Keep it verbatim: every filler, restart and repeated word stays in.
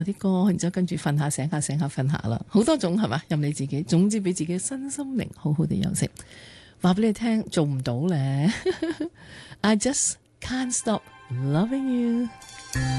啲歌，然之後跟住瞓下醒下醒下瞓下啦，好多種係嘛，任你自己，總之俾自己身心靈好好地休息。話俾你聽，做唔到咧。I just can't stop loving you。